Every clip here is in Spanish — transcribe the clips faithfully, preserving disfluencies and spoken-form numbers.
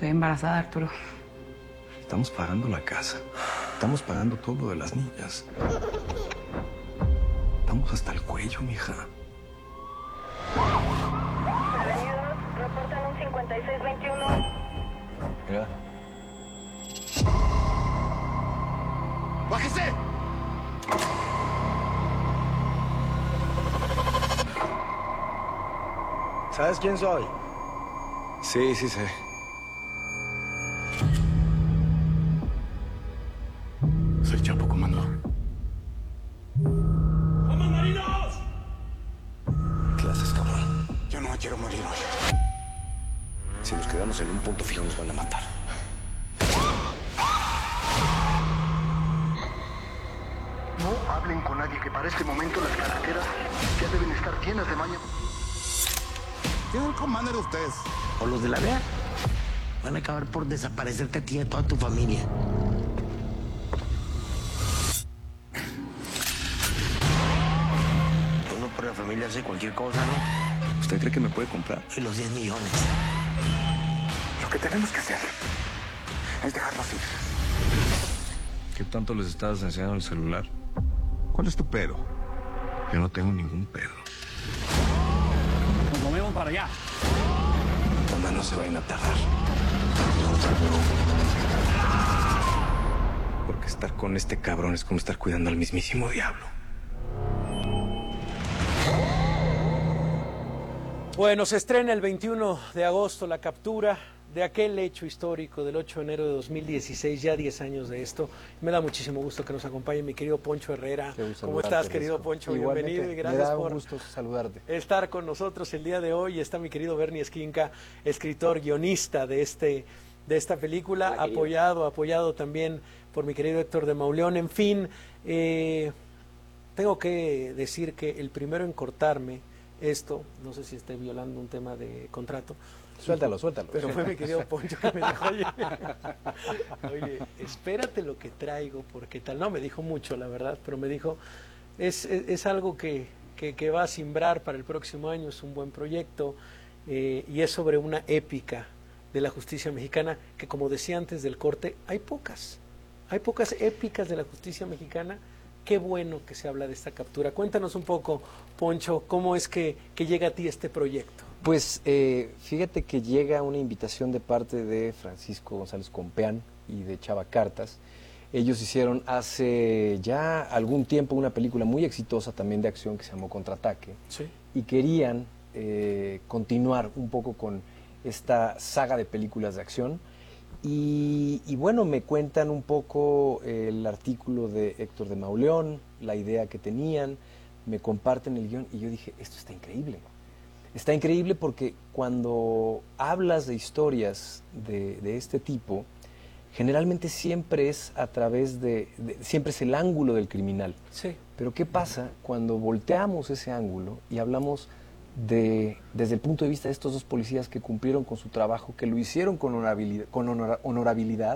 Estoy embarazada, Arturo. Estamos pagando la casa. Estamos pagando todo lo de las niñas. Estamos hasta el cuello, mija. Bienvenidos, reportan un cincuenta y seis veintiuno. Mira. ¡Bájese! ¿Sabes quién soy? Sí, sí sé. Soy Chapo, comando. ¡Vamos, marinos! ¿Qué haces, cabrón? Yo no me quiero morir hoy. Si nos quedamos en un punto fijo nos van a matar. No hablen con nadie, que para este momento las carreteras ya deben estar llenas de maña. ¿Quién es el commander de ustedes? O los de la D E A van a acabar por desaparecerte a ti y a toda tu familia. Uno por la familia hace cualquier cosa, ¿no? ¿Usted cree que me puede comprar? Y los diez millones. Lo que tenemos que hacer es dejarlos ir. ¿Qué tanto les estabas enseñando el celular? ¿Cuál es tu pedo? Yo no tengo ningún pedo. Nos movemos para allá. Mamá, no se vayan a tardar. Porque estar con este cabrón es como estar cuidando al mismísimo diablo. Bueno, se estrena el veintiuno de agosto La Captura, de aquel hecho histórico del ocho de enero de dos mil dieciséis, ya diez años de esto. Me da muchísimo gusto que nos acompañe mi querido Poncho Herrera. ¿Cómo estás, querido Poncho? Igualmente, bienvenido y gracias me da un por gusto saludarte. estar con nosotros el día de hoy. Está mi querido Bernie Esquinca, escritor, guionista de este de esta película, Hola, apoyado, apoyado también por mi querido Héctor de Mauleón. En fin, eh, tengo que decir que el primero en cortarme esto, no sé si esté violando un tema de contrato. Suéltalo, suéltalo. Pero fue mi querido Poncho que me dijo, oye, oye, espérate lo que traigo, porque tal. No me dijo mucho, la verdad, pero me dijo, es, es, es algo que, que, que va a simbrar para el próximo año, es un buen proyecto, eh, y es sobre una épica de la justicia mexicana, que como decía antes del corte, hay pocas, hay pocas épicas de la justicia mexicana. Qué bueno que se habla de esta captura. Cuéntanos un poco, Poncho, cómo es que, que llega a ti este proyecto. Pues eh, fíjate que llega una invitación de parte de Francisco González Compeán y de Chava Cartas. Ellos hicieron hace ya algún tiempo una película muy exitosa también de acción que se llamó Contraataque. Sí. Y querían eh, continuar un poco con esta saga de películas de acción. Y, y bueno, me cuentan un poco el artículo de Héctor de Mauleón, la idea que tenían, me comparten el guión y yo dije, esto está increíble. Está increíble porque cuando hablas de historias de, de este tipo, generalmente siempre es a través de, de, siempre es el ángulo del criminal. Sí. Pero ¿qué pasa cuando volteamos ese ángulo y hablamos de, desde el punto de vista de estos dos policías que cumplieron con su trabajo, que lo hicieron con honorabilidad, con honor, honorabilidad,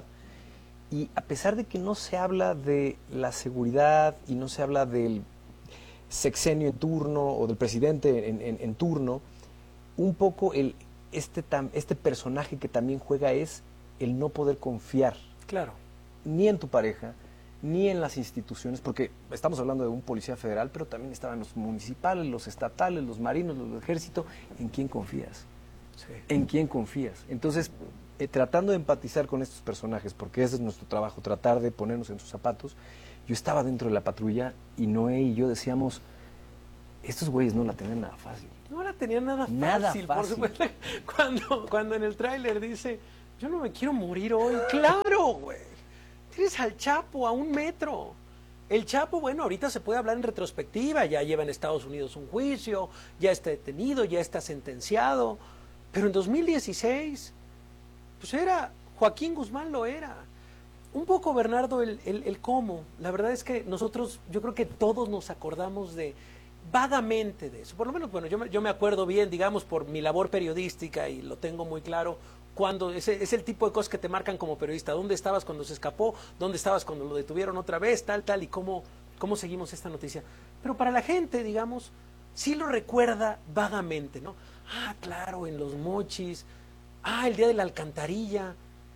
y a pesar de que no se habla de la seguridad y no se habla del sexenio en turno o del presidente en, en, en turno, un poco el, este, tam, este personaje que también juega es el no poder confiar, claro, ni en tu pareja, ni en las instituciones, porque estamos hablando de un policía federal, pero también estaban los municipales, los estatales, los marinos, los del ejército. ¿En quién confías? Sí. ¿En quién confías? Entonces, eh, tratando de empatizar con estos personajes, porque ese es nuestro trabajo, tratar de ponernos en sus zapatos, yo estaba dentro de la patrulla y Noé y yo decíamos, estos güeyes no la tenían nada fácil. No la tenían nada fácil, nada por fácil. supuesto. Cuando, cuando en el tráiler dice, yo no me quiero morir hoy. ¡Claro, güey! Tienes al Chapo a un metro. El Chapo, bueno, ahorita se puede hablar en retrospectiva, ya lleva en Estados Unidos un juicio, ya está detenido, ya está sentenciado, pero en dos mil dieciséis, pues era, Joaquín Guzmán lo era. Un poco, Bernardo, el, el, el cómo. La verdad es que nosotros, yo creo que todos nos acordamos de, vagamente de eso. Por lo menos, bueno, yo me, yo me acuerdo bien, digamos, por mi labor periodística y lo tengo muy claro, cuando ese es el tipo de cosas que te marcan como periodista. ¿Dónde estabas cuando se escapó? ¿Dónde estabas cuando lo detuvieron otra vez? Tal, tal, y cómo, cómo seguimos esta noticia. Pero para la gente, digamos, sí lo recuerda vagamente, ¿no? Ah, claro, en Los Mochis. Ah, el día de la alcantarilla.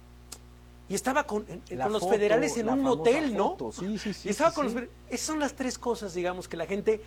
Y estaba con, en- La con los foto, federales en la un famosa motel, ¿no? foto. Sí, sí, sí, Y estaba sí, con sí. los feder- Esas son las tres cosas, digamos, que la gente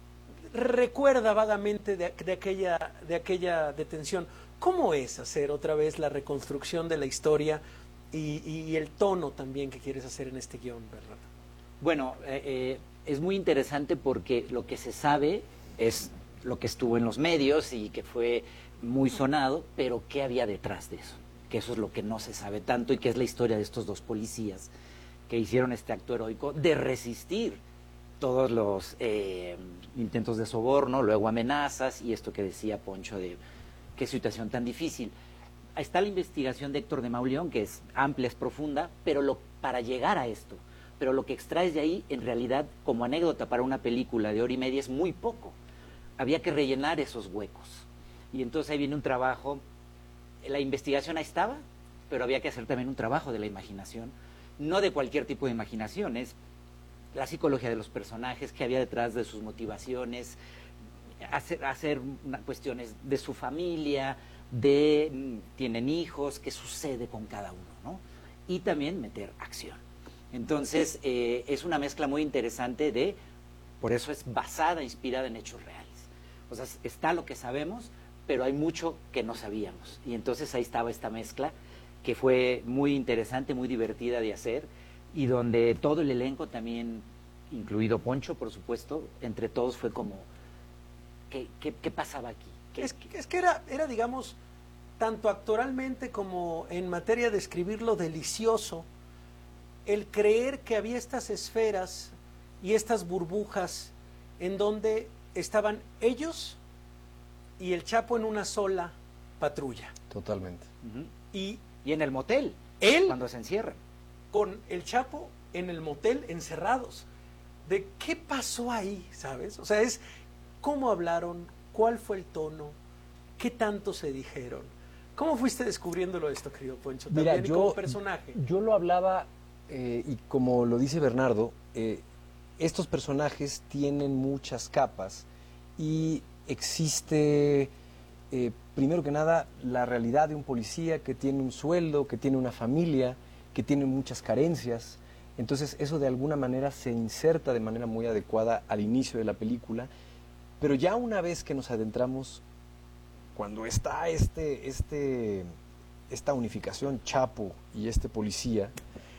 recuerda vagamente de, de aquella, de aquella detención. ¿Cómo es hacer otra vez la reconstrucción de la historia y, y el tono también que quieres hacer en este guión, Bernardo? Bueno, eh, eh, es muy interesante porque lo que se sabe es lo que estuvo en los medios y que fue muy sonado, pero ¿qué había detrás de eso? Que eso es lo que no se sabe tanto y que es la historia de estos dos policías que hicieron este acto heroico de resistir todos los eh, intentos de soborno, luego amenazas y esto que decía Poncho de qué situación tan difícil. Ahí está la investigación de Héctor de Mauleón, que es amplia, es profunda, pero lo, para llegar a esto, pero lo que extraes de ahí, en realidad, como anécdota para una película de hora y media, es muy poco. Había que rellenar esos huecos. Y entonces ahí viene un trabajo, la investigación ahí estaba, pero había que hacer también un trabajo de la imaginación, no de cualquier tipo de imaginación, es la psicología de los personajes, qué había detrás de sus motivaciones, hacer, hacer una, cuestiones de su familia, de mm, tienen hijos, qué sucede con cada uno, ¿no? Y también meter acción. Entonces, eh, es una mezcla muy interesante de, por eso es basada, inspirada en hechos reales. O sea, está lo que sabemos, pero hay mucho que no sabíamos. Y entonces ahí estaba esta mezcla que fue muy interesante, muy divertida de hacer, y donde todo el elenco también, incluido Poncho, por supuesto, entre todos fue como, ¿qué, qué, qué pasaba aquí? ¿Qué, Es, qué- es que era, era, digamos, tanto actoralmente como en materia de escribir lo delicioso, el creer que había estas esferas y estas burbujas en donde estaban ellos y el Chapo en una sola patrulla. Totalmente. Ujú. Y Y en el motel, él cuando se encierran. con el Chapo en el motel encerrados. ¿De qué pasó ahí, sabes? O sea, es cómo hablaron, cuál fue el tono, qué tanto se dijeron. ¿Cómo fuiste descubriéndolo esto, querido Poncho? Mira, También y yo, como personaje. yo lo hablaba, eh, y como lo dice Bernardo, eh, estos personajes tienen muchas capas y existe, eh, primero que nada, la realidad de un policía que tiene un sueldo, que tiene una familia, que tiene muchas carencias. Entonces eso de alguna manera se inserta de manera muy adecuada al inicio de la película, pero ya una vez que nos adentramos, cuando está este, este, esta unificación Chapo y este policía,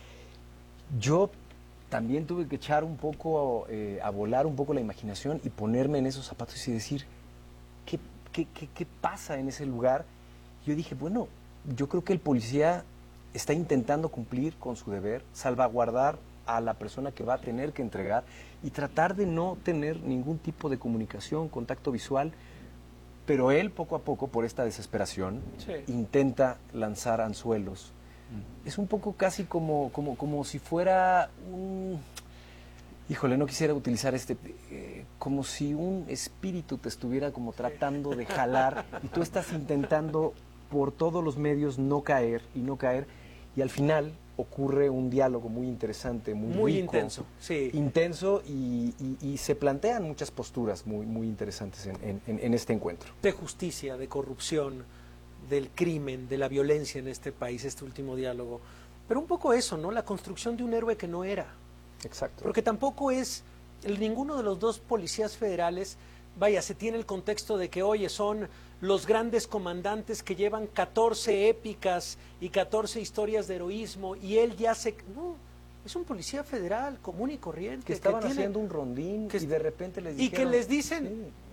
yo también tuve que echar un poco, eh, a volar un poco la imaginación y ponerme en esos zapatos y decir, ¿qué, qué, qué, qué pasa en ese lugar? Yo dije, bueno, yo creo que el policía está intentando cumplir con su deber, salvaguardar a la persona que va a tener que entregar y tratar de no tener ningún tipo de comunicación, contacto visual, pero él poco a poco, por esta desesperación, Sí. intenta lanzar anzuelos. Es un poco casi como, como, como si fuera un... Híjole, no quisiera utilizar este... eh, como si un espíritu te estuviera como tratando de jalar y tú estás intentando por todos los medios no caer y no caer, y al final ocurre un diálogo muy interesante, muy, Muy rico, intenso, sí. intenso y, y- y se plantean muchas posturas muy, muy interesantes en, en- en- en este encuentro. De justicia, de corrupción, del crimen, de la violencia en este país, este último diálogo. Pero un poco eso, ¿no? La construcción de un héroe que no era. Exacto. Porque tampoco es, el- ninguno de los dos policías federales, vaya, se tiene el contexto de que, oye, son los grandes comandantes que llevan catorce épicas y catorce historias de heroísmo y él ya se... No, es un policía federal común y corriente. que estaban tiene- haciendo un rondín que y est- de repente les y que dijeron... les dicen,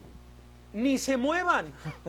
Sí. ni se muevan.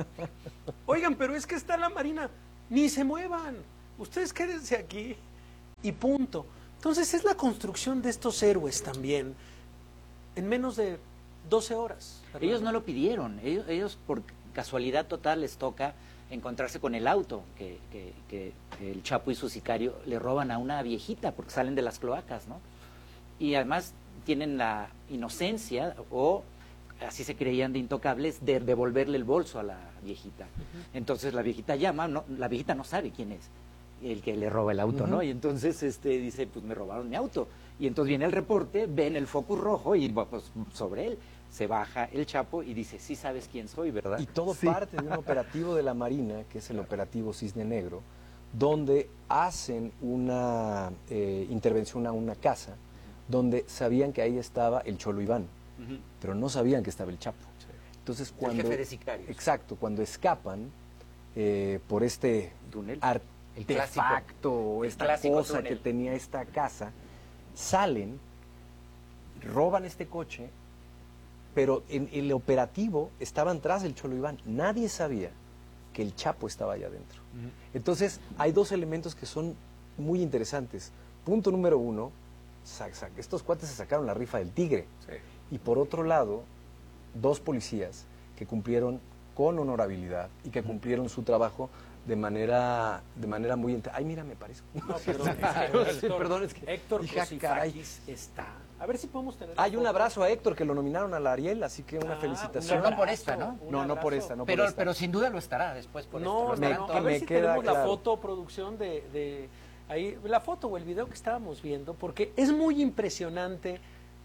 Oigan, pero es que está la Marina, ni se muevan. Ustedes quédense aquí y punto. Entonces es la construcción de estos héroes también en menos de doce horas. Ellos no lo pidieron, ellos, ellos por casualidad total les toca encontrarse con el auto que, que, que el Chapo y su sicario le roban a una viejita porque salen de las cloacas, ¿no? Y además tienen la inocencia, o así se creían de intocables, de devolverle el bolso a la viejita. Entonces la viejita llama, no, la viejita no sabe quién es el que le roba el auto, ¿no? Y entonces este dice, pues me robaron mi auto. Y entonces viene el reporte, ven el focus rojo y pues sobre él. se baja el Chapo y dice, sí sabes quién soy, ¿verdad? Y todo parte de un operativo de la Marina, que es el operativo Cisne Negro, donde hacen una eh, intervención a una casa, donde sabían que ahí estaba el Cholo Iván, uh-huh. pero no sabían que estaba el Chapo. Sí. Entonces, cuando, el jefe de sicarios. Exacto, cuando escapan eh, por este túnel, artefacto, o esta cosa túnel. que tenía esta casa, salen, roban este coche, pero en el operativo estaban tras del Cholo Iván. Nadie sabía que el Chapo estaba allá adentro. Uh-huh. Entonces, hay dos elementos que son muy interesantes. Punto número uno, estos cuates se sacaron la rifa del tigre. Sí. Y por otro lado, dos policías que cumplieron con honorabilidad y que cumplieron su trabajo de manera de manera muy... Ay, mira, me parece. No, perdón, Héctor, perdón, es que... Héctor Cosifakis está... A ver si podemos tener... Hay un abrazo a Héctor, que lo nominaron a la Ariel, así que una ah, felicitación. Pero no por esta, ¿no? No, no por esta, no pero, por esta. Pero sin duda lo estará después por no, esta. No, no, a ver me si queda tenemos claro. La foto, producción de, de... ahí, la foto o el video que estábamos viendo, porque es muy impresionante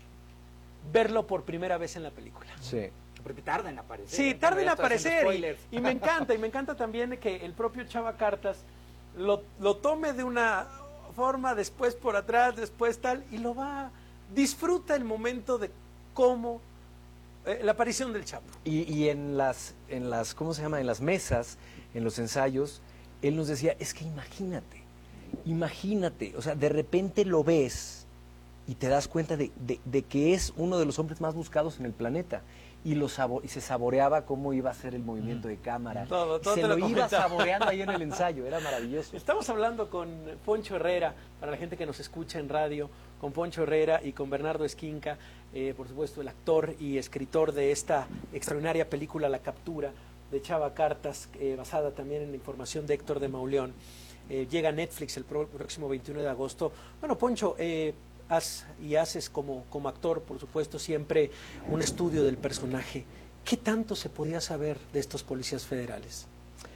verlo por primera vez en la película. Sí. Porque tarda en aparecer. Sí, tarda en aparecer. Y, y me encanta, y me encanta también que el propio Chava Cartas lo, lo tome de una forma, después por atrás, después tal, y lo va, disfruta el momento de cómo, eh, la aparición del Chapo. Y, y en las, en las, ¿cómo se llama? En las mesas, en los ensayos, él nos decía, es que imagínate, imagínate, o sea, de repente lo ves y te das cuenta de, de, de que es uno de los hombres más buscados en el planeta. Y, lo sabo y se saboreaba cómo iba a ser el movimiento de cámara. Todo, todo se lo, lo iba saboreando ahí en el ensayo, era maravilloso. Estamos hablando con Poncho Herrera, para la gente que nos escucha en radio, con Poncho Herrera y con Bernardo Esquinca, eh, por supuesto el actor y escritor de esta extraordinaria película La Captura, de Chava Cartas, eh, basada también en la información de Héctor de Mauleón. Eh, llega a Netflix el pro próximo veintiuno de agosto. Bueno, Poncho, eh, haz y haces como, como actor, por supuesto, siempre un estudio del personaje. ¿Qué tanto se podía saber de estos policías federales?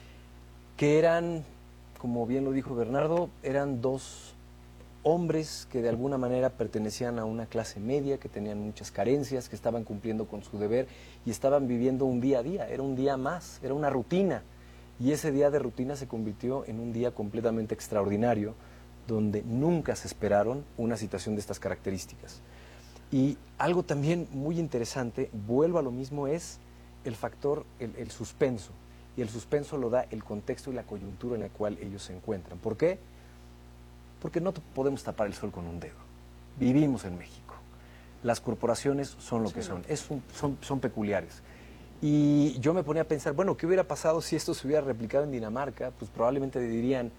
Que eran, como bien lo dijo Bernardo, eran dos hombres que de alguna manera pertenecían a una clase media, que tenían muchas carencias, que estaban cumpliendo con su deber y estaban viviendo un día a día, era un día más, era una rutina. Y ese día de rutina se convirtió en un día completamente extraordinario, donde nunca se esperaron una situación de estas características. Y algo también muy interesante, vuelvo a lo mismo, es el factor, el, el suspenso. Y el suspenso lo da el contexto y la coyuntura en la cual ellos se encuentran. ¿Por qué? Porque no podemos tapar el sol con un dedo. Vivimos en México. Las corporaciones son lo sí, que son, es un, son, son peculiares. Y yo me ponía a pensar, bueno, ¿qué hubiera pasado si esto se hubiera replicado en Dinamarca? Pues probablemente dirían,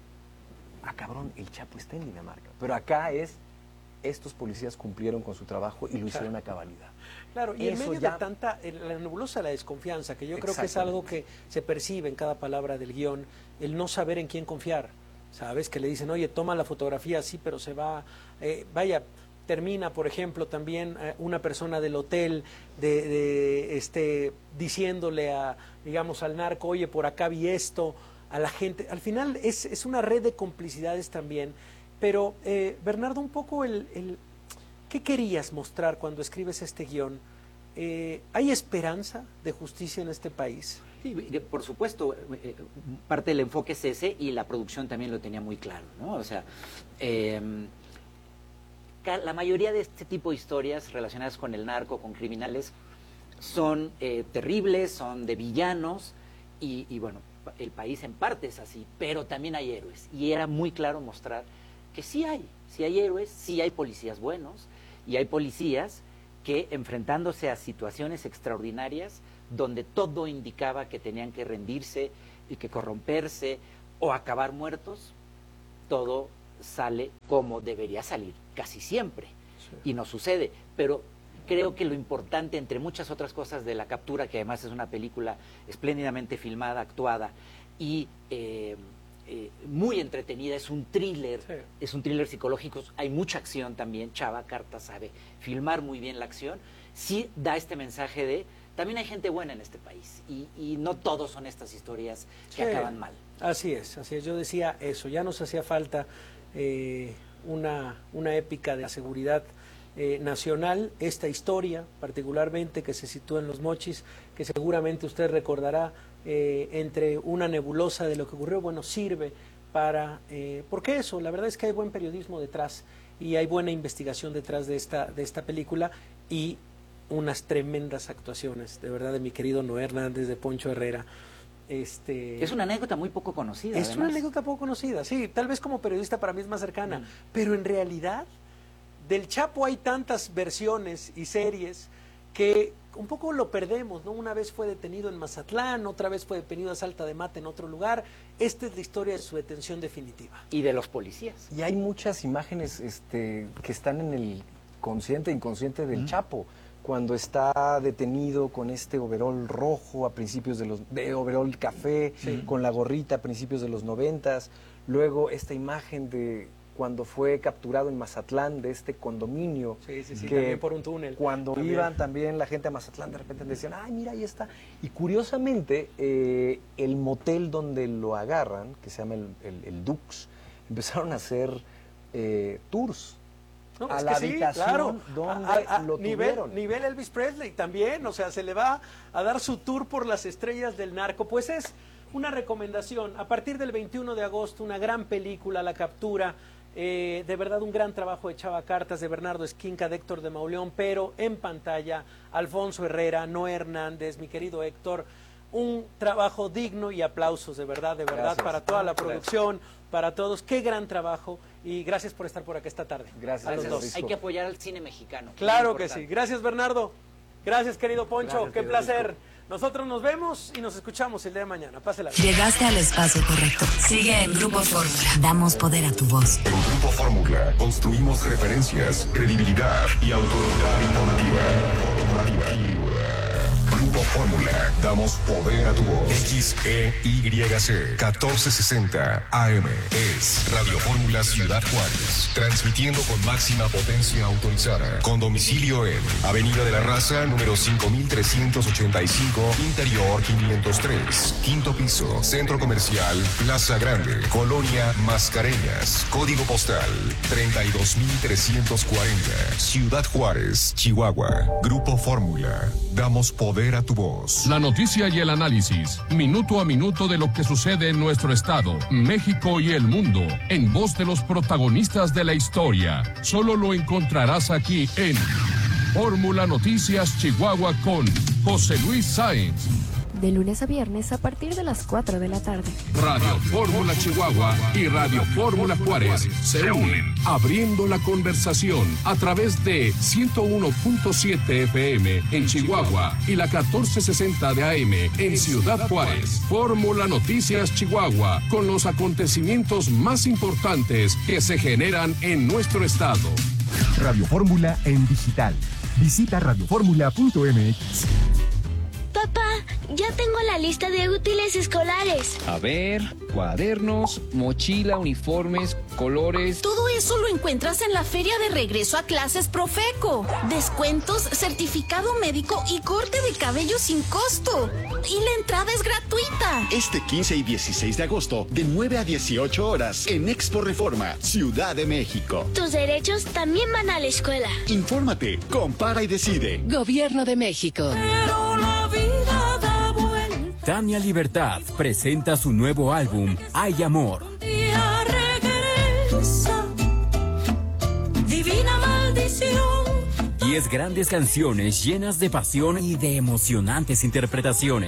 ah, cabrón, el Chapo está en Dinamarca. Pero acá es, estos policías cumplieron con su trabajo y lo hicieron a cabalidad. Claro, y Eso en medio ya... de tanta, la nebulosa de la desconfianza, que yo creo que es algo que se percibe en cada palabra del guión, el no saber en quién confiar, ¿sabes? Que le dicen, oye, toma la fotografía, sí, pero se va, eh, vaya... Termina, por ejemplo, también eh, una persona del hotel de, de, este, diciéndole a, digamos, al narco, oye, por acá vi esto, a la gente. Al final es, es una red de complicidades también. Pero, eh, Bernardo, un poco el, el... ¿qué querías mostrar cuando escribes este guión? Eh, ¿Hay esperanza de justicia en este país? Sí, por supuesto, eh, parte del enfoque es ese y la producción también lo tenía muy claro, ¿no? O sea... Eh, la mayoría de este tipo de historias relacionadas con el narco, con criminales, son eh, terribles, son de villanos y, y bueno, el país en parte es así, pero también hay héroes. Y era muy claro mostrar que sí hay, sí hay héroes, sí hay policías buenos y hay policías que enfrentándose a situaciones extraordinarias donde todo indicaba que tenían que rendirse y que corromperse o acabar muertos, todo sale como debería salir, casi siempre, sí. Y no sucede, pero creo que lo importante, entre muchas otras cosas de La Captura, que además es una película espléndidamente filmada, actuada y eh, eh, muy entretenida, es un thriller, sí. Es un thriller psicológico, hay mucha acción también, Chava Cartas sabe filmar muy bien la acción, sí da este mensaje de, también hay gente buena en este país, y, y no todos son estas historias que sí. Acaban mal. Así es, así es, yo decía eso, ya nos hacía falta... Eh, una, una épica de la seguridad eh, nacional, esta historia particularmente que se sitúa en Los Mochis, que seguramente usted recordará eh, entre una nebulosa de lo que ocurrió, bueno, sirve para, eh, porque eso, la verdad es que hay buen periodismo detrás y hay buena investigación detrás de esta, de esta película y unas tremendas actuaciones, de verdad, de mi querido Noé Hernández, de Poncho Herrera. Este, es una anécdota muy poco conocida. Es además. una anécdota poco conocida, sí, tal vez como periodista para mí es más cercana, mm. pero en realidad del Chapo hay tantas versiones y series que un poco lo perdemos, ¿no? Una vez fue detenido en Mazatlán, otra vez fue detenido a Salta de Mata en otro lugar. Esta es la historia de su detención definitiva. Y de los policías. Y hay muchas imágenes este, que están en el consciente e inconsciente del mm. Chapo. Cuando está detenido con este overol rojo a principios de los... de overol café, sí. con la gorrita a principios de los noventas. Luego esta imagen de cuando fue capturado en Mazatlán, de este condominio. Sí, sí, sí, que también por un túnel. Cuando también. iban también la gente a Mazatlán, de repente decían, ay, mira, ahí está. Y curiosamente, eh, el motel donde lo agarran, que se llama el, el, el Dux, empezaron a hacer eh, tours. No, a es la que sí, habitación claro. donde a, a, lo nivel, tuvieron. nivel Elvis Presley también, o sea, se le va a dar su tour por las estrellas del narco. Pues es una recomendación, a partir del veintiuno de agosto, una gran película, La Captura, eh, de verdad un gran trabajo de Chava Cartas, de Bernardo Esquinca, de Héctor de Mauleón, pero en pantalla, Alfonso Herrera, Noé Hernández, mi querido Héctor, un trabajo digno y aplausos, de verdad, de verdad, Gracias. para toda la producción, para todos, qué gran trabajo y gracias por estar por acá esta tarde. Gracias a los dos. Hay que apoyar al cine mexicano. Claro que sí. Gracias, Bernardo. Gracias, querido Poncho. Gracias, qué querido placer. Risco. Nosotros nos vemos y nos escuchamos el día de mañana. Pásela. Llegaste al espacio correcto. Sigue en Grupo Fórmula. Damos poder a tu voz. En Grupo Fórmula construimos referencias, credibilidad y autoridad informativa. Grupo Fórmula, damos poder a tu voz. X E Y C catorce sesenta A M es Radio Fórmula Ciudad Juárez, transmitiendo con máxima potencia autorizada, con domicilio en Avenida de la Raza, número cinco mil trescientos ochenta y cinco, Interior quinientos tres, quinto piso, Centro Comercial Plaza Grande, Colonia Mascareñas, código postal treinta y dos mil trescientos cuarenta, Ciudad Juárez, Chihuahua. Grupo Fórmula, damos poder a tu voz. La noticia y el análisis, minuto a minuto de lo que sucede en nuestro estado, México y el mundo, en voz de los protagonistas de la historia. Solo lo encontrarás aquí en Fórmula Noticias Chihuahua con José Luis Sáenz. De lunes a viernes a partir de las cuatro de la tarde. Radio Fórmula Chihuahua y Radio Fórmula Juárez se unen, abriendo la conversación a través de ciento uno punto siete F M en Chihuahua y la catorce sesenta de A M en Ciudad Juárez. Fórmula Noticias Chihuahua, con los acontecimientos más importantes que se generan en nuestro estado. Radio Fórmula en digital. Visita radio fórmula punto m x. Papá, ya tengo la lista de útiles escolares. A ver, cuadernos, mochila, uniformes, colores... Todo eso lo encuentras en la feria de regreso a clases Profeco. Descuentos, certificado médico y corte de cabello sin costo. Y la entrada es gratuita. Este quince y dieciséis de agosto, de nueve a dieciocho horas, en Expo Reforma, Ciudad de México. Tus derechos también van a la escuela. Infórmate, compara y decide. Gobierno de México. Pero la vida da vuelta. Tania Libertad presenta su nuevo álbum, Hay Amor. Día regresa, divina maldición. Diez grandes canciones llenas de pasión y de emocionantes interpretaciones.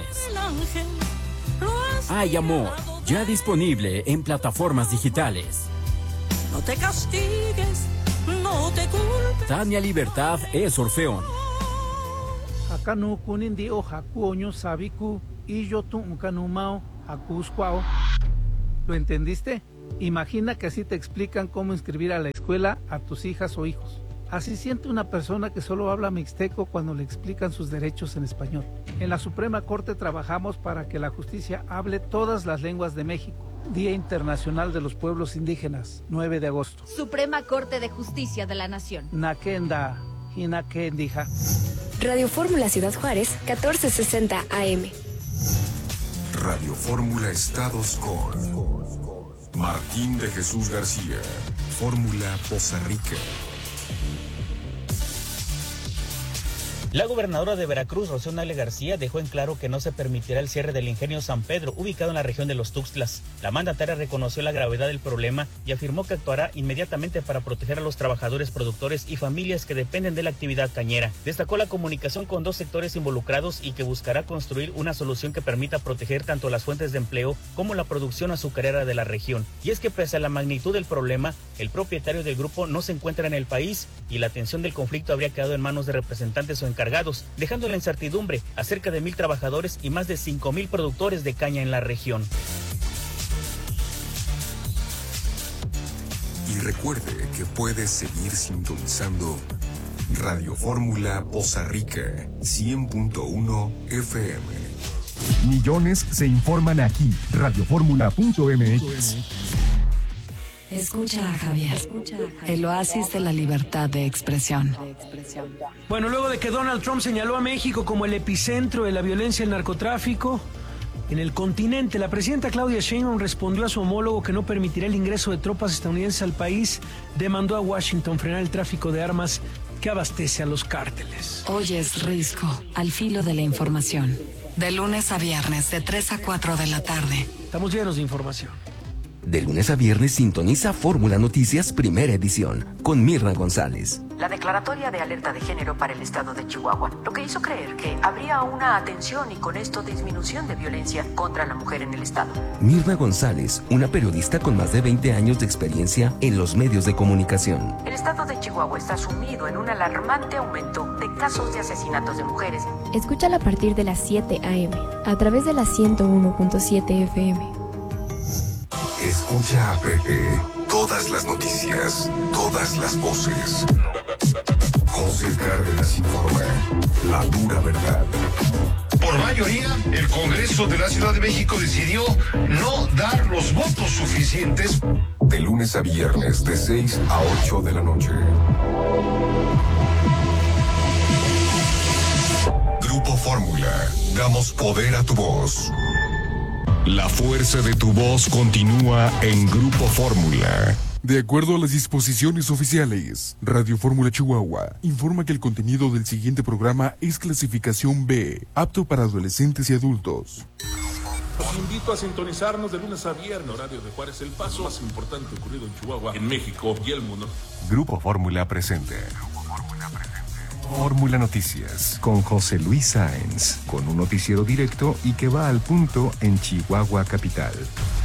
Hay Amor, ya disponible en plataformas digitales. No te castigues, no te culpes. Tania Libertad es Orfeón. Hakanu kunindi o hakuoño sabiku y yo tu unkanumao hakuscuao. ¿Lo entendiste? Imagina que así te explican cómo inscribir a la escuela a tus hijas o hijos. Así siente una persona que solo habla mixteco cuando le explican sus derechos en español. En la Suprema Corte trabajamos para que la justicia hable todas las lenguas de México. Día Internacional de los Pueblos Indígenas, nueve de agosto. Suprema Corte de Justicia de la Nación. Nakenda, Hinakendija. Radio Fórmula Ciudad Juárez, catorce sesenta A M. Radio Fórmula Estados con Martín de Jesús García, Fórmula Poza Rica. La gobernadora de Veracruz, Rocío Nale García, dejó en claro que no se permitirá el cierre del ingenio San Pedro, ubicado en la región de Los Tuxtlas. La mandataria reconoció la gravedad del problema y afirmó que actuará inmediatamente para proteger a los trabajadores, productores y familias que dependen de la actividad cañera. Destacó la comunicación con dos sectores involucrados y que buscará construir una solución que permita proteger tanto las fuentes de empleo como la producción azucarera de la región. Y es que pese a la magnitud del problema, el propietario del grupo no se encuentra en el país y la atención del conflicto habría quedado en manos de representantes o encargados, dejando la incertidumbre a cerca de mil trabajadores y más de cinco mil productores de caña en la región. Y recuerde que puede seguir sintonizando Radio Fórmula Poza Rica cien punto uno F M. Millones se informan aquí. radio fórmula punto m x. Escucha a Javier, el oasis de la libertad de expresión. Bueno, luego de que Donald Trump señaló a México como el epicentro de la violencia y el narcotráfico en el continente, la presidenta Claudia Sheinbaum respondió a su homólogo que no permitirá el ingreso de tropas estadounidenses al país, demandó a Washington frenar el tráfico de armas que abastece a los cárteles. Hoy es Risco, al filo de la información. De lunes a viernes, de tres a cuatro de la tarde. Estamos llenos de información. De lunes a viernes sintoniza Fórmula Noticias Primera Edición con Mirna González. La declaratoria de alerta de género para el estado de Chihuahua, lo que hizo creer que habría una atención y con esto disminución de violencia contra la mujer en el estado. Mirna González, una periodista con más de veinte años de experiencia en los medios de comunicación. El estado de Chihuahua está sumido en un alarmante aumento de casos de asesinatos de mujeres. Escúchala a partir de las siete a eme a través de la ciento uno punto siete F M. Escucha a Pepe. Todas las noticias, todas las voces. José Cárdenas informa. La dura verdad. Por mayoría, el Congreso de la Ciudad de México decidió no dar los votos suficientes. De lunes a viernes, de seis a ocho de la noche. Grupo Fórmula. Damos poder a tu voz. La fuerza de tu voz continúa en Grupo Fórmula. De acuerdo a las disposiciones oficiales, Radio Fórmula Chihuahua informa que el contenido del siguiente programa es clasificación B, apto para adolescentes y adultos. Los invito a sintonizarnos de lunes a viernes, horario de Juárez, el paso más importante ocurrido en Chihuahua, en México y el mundo. Grupo Fórmula presente. Fórmula Noticias con José Luis Sáenz, con un noticiero directo y que va al punto en Chihuahua capital.